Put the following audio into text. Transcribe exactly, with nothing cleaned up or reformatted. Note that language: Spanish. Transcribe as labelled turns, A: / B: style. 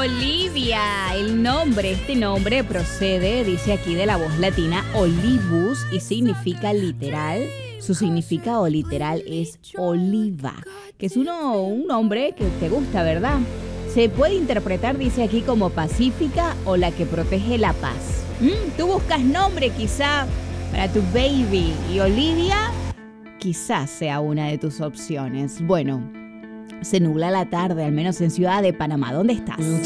A: Olivia, el nombre, este nombre procede, dice aquí, de la voz latina olivus y significa literal, su significado literal es oliva, que es uno, un nombre que te gusta, ¿verdad? Se puede interpretar, dice aquí, como pacífica o la que protege la paz. ¿Mm? Tú buscas nombre quizá para tu baby y Olivia quizás sea una de tus opciones. Bueno, se nubla la tarde, al menos en Ciudad de Panamá. ¿Dónde estás?